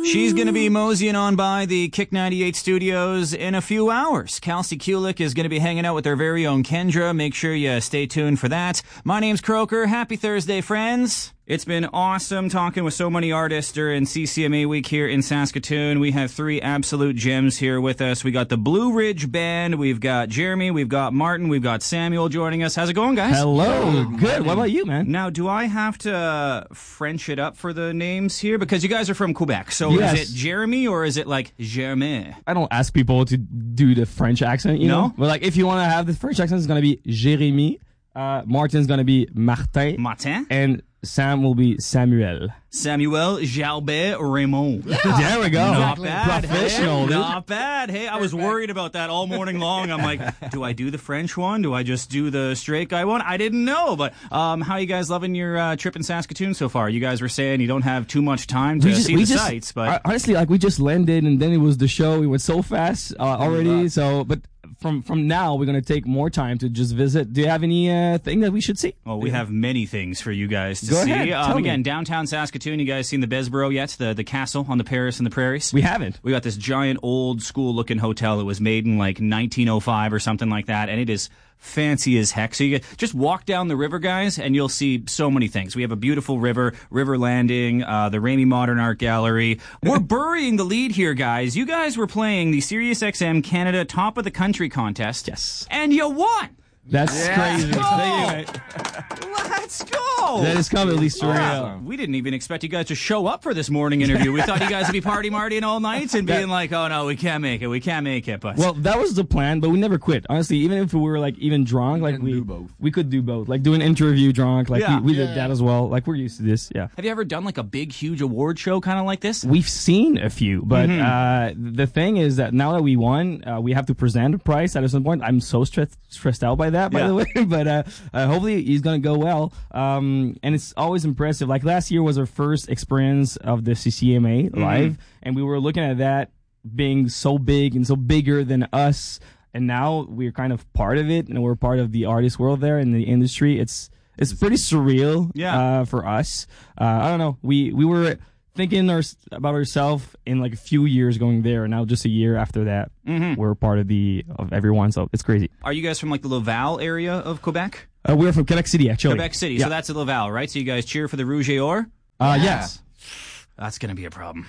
She's going to be moseying on by the Kick 98 studios in a few hours. Kelsey Kulik is going to be hanging out with our very own Kendra. Make sure you stay tuned for that. My name's Croker. Happy Thursday, friends. It's been awesome talking with so many artists during CCMA week here in Saskatoon. We have three absolute gems here with us. We got the Blue Ridge Band. We've got Jeremy. We've got Martin. We've got Samuel joining us. How's it going, guys? Hello. Good. What about you, man? Now, do I have to French it up for the names here? Because you guys are from Quebec. So Yes. is it Jeremy or is it like Germain? I don't ask people to do the French accent, you know? But like, if you want to have the French accent, it's going to be Jérémy. Martin's going to be Martin. Martin. And Sam will be Samuel. Samuel Jalbert Raymond. There we go. Not bad. Professional, Hey, dude. not bad. Hey, I was worried about that all morning long. I'm like, do I do the French one? Do I just do the straight guy one? I didn't know. But how you guys loving your trip in Saskatoon so far? You guys were saying you don't have too much time to see the sights. But honestly, like, we just landed and then it was the show. We went so fast already. So, but from now, we're going to take more time to just visit. Do you have any thing that we should see? Well, we have many things for you guys to Go see. ahead, tell me. Again, downtown Saskatoon, you guys seen the Besborough yet? The castle on the Paris and the Prairies? We haven't. We got this giant old school looking hotel that was made in like 1905 or something like that, and it is fancy as heck. So you just walk down the river, guys, and you'll see so many things. We have a beautiful river landing, the Ramey Modern Art Gallery. We're burying the lead here, guys. You guys were playing the SiriusXM Canada Top of the Country contest. Yes. And you won! That's crazy. Let's go! Thank you, mate. Let's go! That is coming, at least for real. We didn't even expect you guys to show up for this morning interview. We thought you guys would be partying all night and being like, oh no, we can't make it. But Well, that was the plan, but we never quit. Honestly, even if we were like even drunk, like we could do both. Like do an interview drunk, like we did that as well. Like we're used to this. Yeah. Have you ever done like a big, huge award show kind of like this? We've seen a few, but the thing is that now that we won, we have to present a prize at some point. I'm so stressed out by that, by the way. But hopefully he's gonna go well. And it's always impressive. Like last year was our first experience of the CCMA live, and we were looking at that being so big and so bigger than us. And now we're kind of part of it, and we're part of the artist world there in the industry. It's pretty surreal for us. I don't know. We were thinking about ourselves in like a few years going there, and now just a year after that, we're part of everyone. So it's crazy. Are you guys from like the Laval area of Quebec? We're from Quebec City, actually. Quebec City, so that's at Laval, right? So you guys cheer for the Rouge et Or? Yes. That's going to be a problem.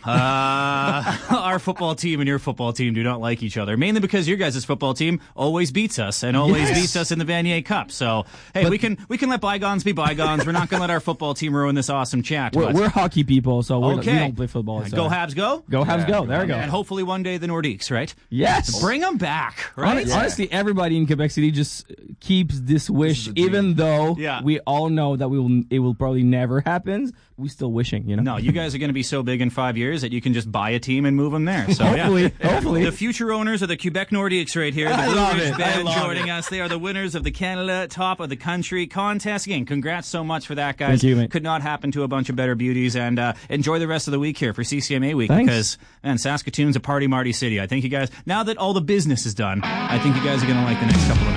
Our football team and your football team do not like each other, mainly because your guys' football team always beats us and always beats us in the Vanier Cup. So, hey, we can let bygones be bygones. We're not going to let our football team ruin this awesome chat. We're hockey people, so we don't play football. So. Go Habs, go! Go Habs, go! There we go. And hopefully one day the Nordiques, right? Yes. Bring them back, right? Honestly, everybody in Quebec City just keeps this wish, even though we all know that it will probably never happen. We still wishing, you know. No, you guys are going to be so big in 5 years that you can just buy a team and move them there. So hopefully. The future owners of the Quebec Nordiques right here. The Blue Ridge Band joining us. They are the winners of the Canada Top of the Country contest. Again, congrats so much for that, guys. Thank you, mate. Could not happen to a bunch of better beauties. And enjoy the rest of the week here for CCMA week. Thanks. Because, man, Saskatoon's a party marty city. I think you guys, now that all the business is done, I think you guys are going to like the next couple of nights.